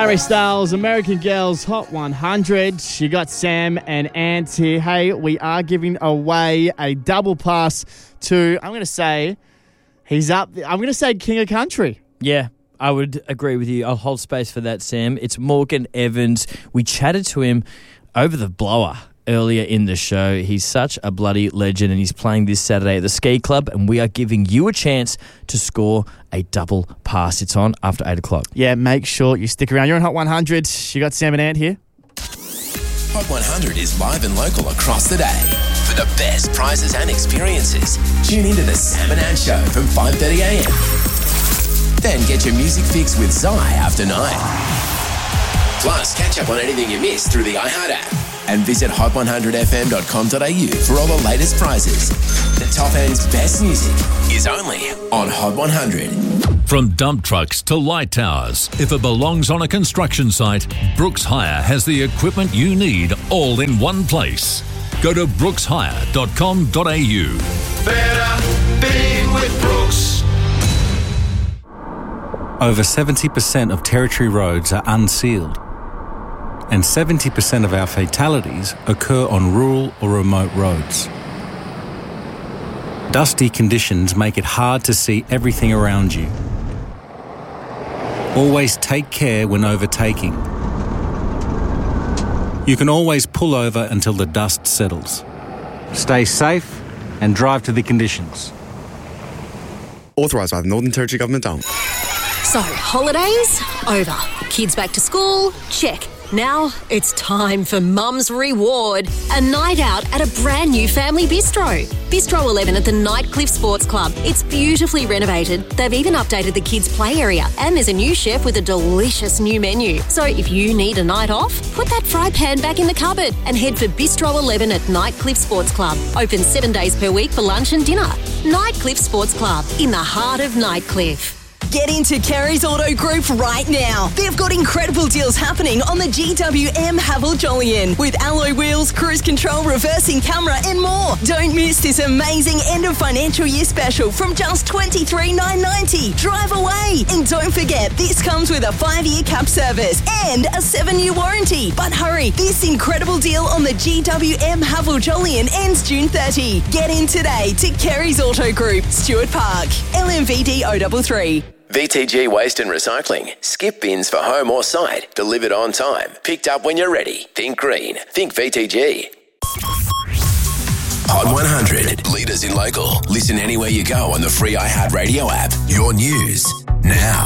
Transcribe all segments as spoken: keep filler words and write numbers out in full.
Harry Styles, American Girls Hot one hundred. You got Sam and Ant here. Hey, we are giving away a double pass to, I'm going to say, he's up. I'm going to say King of Country. Yeah, I would agree with you. I'll hold space for that, Sam. It's Morgan Evans. We chatted to him over the blower earlier in the show. He's such a bloody legend, and he's playing this Saturday at the Ski Club, and we are giving you a chance to score a double pass. It's on after eight o'clock. Yeah, make sure you stick around. You're on Hot one hundred. You got Sam and Ant here. Hot one hundred is live and local across the day. For the best prizes and experiences, tune into the Sam and Ant Show from five thirty a.m. Then get your music fix with Zai after nine. Plus, catch up on anything you missed through the iHeart app. And visit hot one hundred f m dot com dot a u for all the latest prizes. The top end's best music is only on Hot one hundred. From dump trucks to light towers, if it belongs on a construction site, Brooks Hire has the equipment you need all in one place. Go to brooks hire dot com dot a u. Better being with Brooks. Over seventy percent of territory roads are unsealed, and seventy percent of our fatalities occur on rural or remote roads. Dusty conditions make it hard to see everything around you. Always take care when overtaking. You can always pull over until the dust settles. Stay safe and drive to the conditions. Authorised by the Northern Territory Government, Darwin. So, holidays? Over. Kids back to school? Check. Now it's time for Mum's Reward, a night out at a brand new family bistro. Bistro eleven at the Nightcliff Sports Club. It's beautifully renovated. They've even updated the kids' play area, and there's a new chef with a delicious new menu. So if you need a night off, put that fry pan back in the cupboard and head for Bistro eleven at Nightcliff Sports Club. Open seven days per week for lunch and dinner. Nightcliff Sports Club, in the heart of Nightcliff. Get into Kerry's Auto Group right now. They've got incredible deals happening on the G W M Haval Jolyon with alloy wheels, cruise control, reversing camera and more. Don't miss this amazing end of financial year special from just twenty-three thousand nine hundred ninety dollars. Drive away. And don't forget, this comes with a five-year cap service and a seven-year warranty. But hurry, this incredible deal on the G W M Haval Jolyon ends June thirtieth. Get in today to Kerry's Auto Group, Stuart Park, L M V D O three three. V T G Waste and Recycling. Skip bins for home or site. Delivered on time. Picked up when you're ready. Think green. Think V T G. Hot one hundred. Leaders in local. Listen anywhere you go on the free iHeart Radio app. Your news now.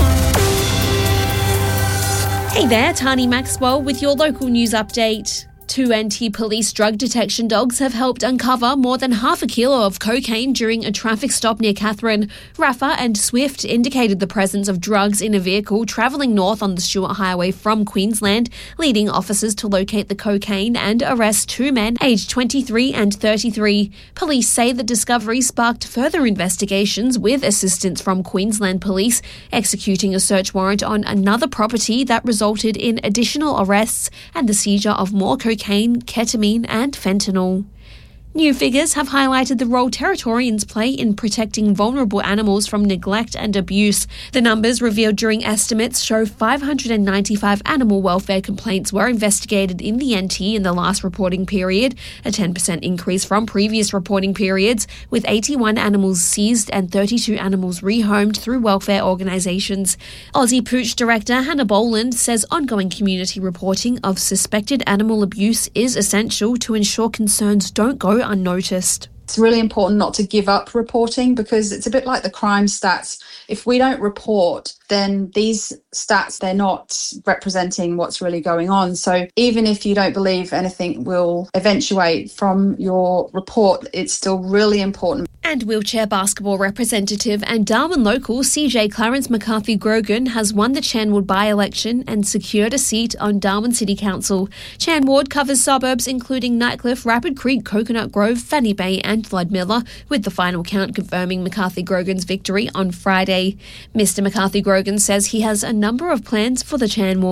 Hey there, Tani Maxwell with your local news update. Two anti-police drug detection dogs have helped uncover more than half a kilo of cocaine during a traffic stop near Katherine. Rafa and Swift indicated the presence of drugs in a vehicle travelling north on the Stewart Highway from Queensland, leading officers to locate the cocaine and arrest two men aged twenty-three and thirty-three. Police say the discovery sparked further investigations with assistance from Queensland Police, executing a search warrant on another property that resulted in additional arrests and the seizure of more cocaine, ketamine and fentanyl. New figures have highlighted the role Territorians play in protecting vulnerable animals from neglect and abuse. The numbers revealed during estimates show five hundred ninety-five animal welfare complaints were investigated in the N T in the last reporting period, a ten percent increase from previous reporting periods, with eighty-one animals seized and thirty-two animals rehomed through welfare organisations. Aussie Pooch Director Hannah Boland says ongoing community reporting of suspected animal abuse is essential to ensure concerns don't go unnoticed. It's really important not to give up reporting, because it's a bit like the crime stats. If we don't report, then these stats, they're not representing what's really going on. So even if you don't believe anything will eventuate from your report, it's still really important. And wheelchair basketball representative and Darwin local C J Clarence McCarthy Grogan has won the Chanwood by-election and secured a seat on Darwin City Council. Chanwood covers suburbs including Nightcliff, Rapid Creek, Coconut Grove, Fanny Bay and Floodmiller, with the final count confirming McCarthy Grogan's victory on Friday. Mister McCarthy Grogan says he has a number of plans for the Chanwood.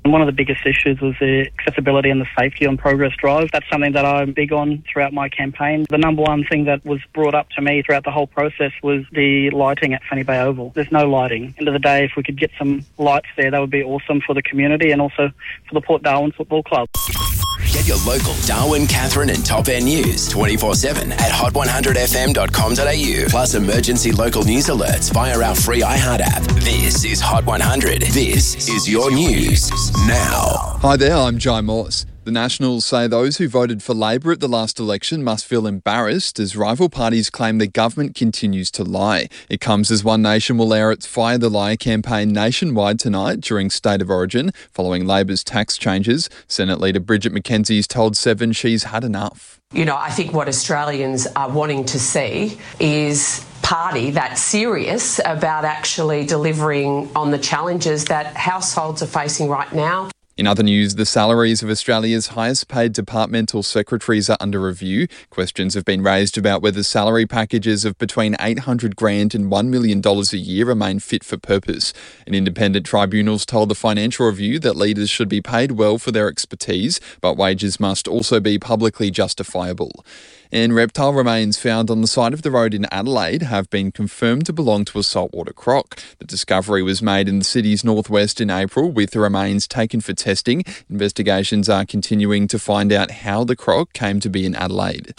And one of the biggest issues was the accessibility and the safety on Progress Drive. That's something that I'm big on throughout my campaign. The number one thing that was brought up to me throughout the whole process was the lighting at Fanny Bay Oval. There's no lighting. End of the day, if we could get some lights there, that would be awesome for the community and also for the Port Darwin Football Club. Get your local Darwin, Catherine and Top End news twenty-four seven at hot one hundred f m dot com dot a u. Plus emergency local news alerts via our free iHeart app. This is Hot one hundred. This is your news now. Hi there, I'm Jai Morse. The Nationals say those who voted for Labor at the last election must feel embarrassed as rival parties claim the government continues to lie. It comes as One Nation will air its Fire the Lie campaign nationwide tonight during State of Origin, following Labor's tax changes. Senate Leader Bridget McKenzie's told Seven she's had enough. You know, I think what Australians are wanting to see is party that's serious about actually delivering on the challenges that households are facing right now. In other news, the salaries of Australia's highest paid departmental secretaries are under review. Questions have been raised about whether salary packages of between eight hundred grand and one million dollars a year remain fit for purpose. An independent tribunal's told the Financial Review that leaders should be paid well for their expertise, but wages must also be publicly justifiable. And reptile remains found on the side of the road in Adelaide have been confirmed to belong to a saltwater croc. The discovery was made in the city's northwest in April, with the remains taken for testing. Investigations are continuing to find out how the croc came to be in Adelaide.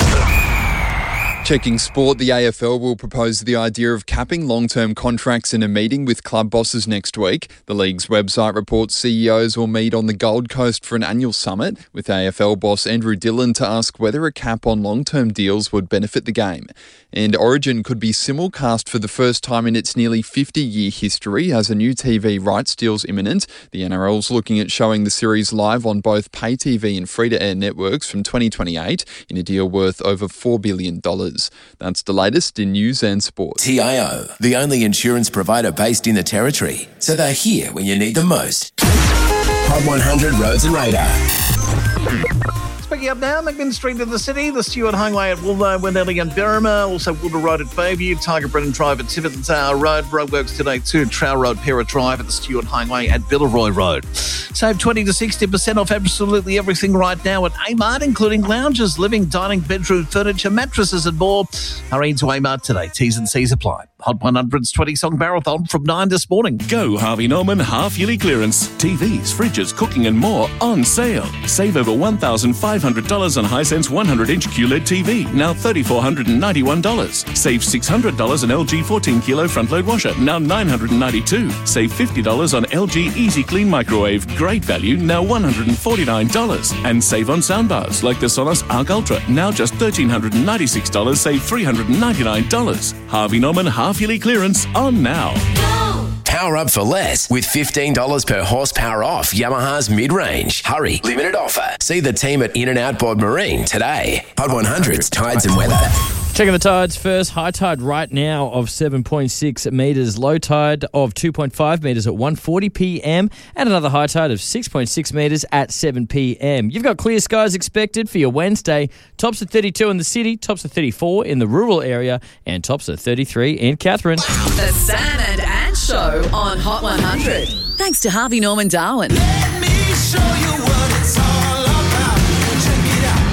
Checking sport, the A F L will propose the idea of capping long-term contracts in a meeting with club bosses next week. The league's website reports C E Os will meet on the Gold Coast for an annual summit, with A F L boss Andrew Dillon to ask whether a cap on long-term deals would benefit the game. And Origin could be simulcast for the first time in its nearly fifty-year history as a new T V rights deal's imminent. The N R L's looking at showing the series live on both pay T V and free-to-air networks from twenty twenty-eight in a deal worth over four billion dollars. That's the latest in news and sport. T I O, the only insurance provider based in the Territory, so they're here when you need them most. Hot one hundred Roads and Radar. Picking up now, McMinn Street in the city, the Stewart Highway at Woldo, Wendelly and Berrima, also Wilder Road at Bayview, Tiger Brennan Drive at Tiverton Tower Road, roadworks today too, Trow Road, Pera Drive at the Stewart Highway at Billeroy Road. Save twenty to sixty percent off absolutely everything right now at A-Mart, including lounges, living, dining, bedroom, furniture, mattresses and more. Hurry into A-Mart today. T's and C's apply. Hot one hundred's twenty-song marathon from nine this morning. Go Harvey Norman half-yearly clearance. T Vs, fridges, cooking and more on sale. Save over one thousand five hundred dollars on Hisense one hundred inch Q L E D T V, now three thousand four hundred ninety-one dollars. Save six hundred dollars on L G fourteen kilo front-load washer, now nine hundred ninety-two dollars. Save fifty dollars on L G Easy Clean microwave, great value, now one hundred forty-nine dollars. And save on soundbars like the Sonos Arc Ultra, now just one thousand three hundred ninety-six dollars, save three hundred ninety-nine dollars. Harvey Norman half-yearly clearance on now. Power up for less with fifteen dollars per horsepower off Yamaha's mid-range. Hurry, limited offer. See the team at In-N-Out Board Marine today. Hot one hundred's Tides and Weather. Checking the tides first. High tide right now of seven point six metres. Low tide of two point five metres at one forty p m. And another high tide of six point six metres at seven p m. You've got clear skies expected for your Wednesday. Tops at thirty-two in the city, tops at thirty-four in the rural area, and tops at thirty-three in Catherine. The Sam and Ann Show on Hot one hundred. Thanks to Harvey Norman Darwin. Let me show you what it's all about. Check it out.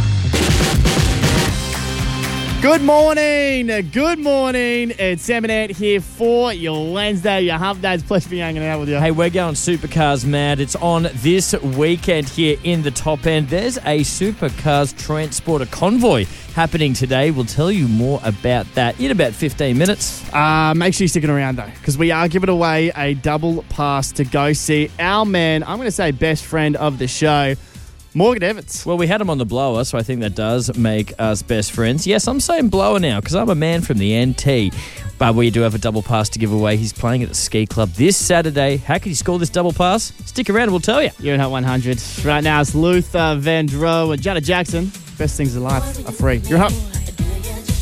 Good morning, good morning. It's Sam and Ant here for your Wednesday, your Hump Day. It's a pleasure being hanging out with you. Hey, we're going Supercars mad. It's on this weekend here in the Top End. There's a Supercars Transporter convoy happening today. We'll tell you more about that in about fifteen minutes. Uh, make sure you're sticking around, though, because we are giving away a double pass to go see our man, I'm going to say best friend of the show, Morgan Evans. Well, we had him on the blower, so I think that does make us best friends. Yes, I'm saying blower now because I'm a man from the N T. But we do have a double pass to give away. He's playing at the ski club this Saturday. How could he score this double pass? Stick around and we'll tell you. You're in Hot one hundred. Right now it's Luther Vandross and Janet Jackson. Best things in life are free. You're up.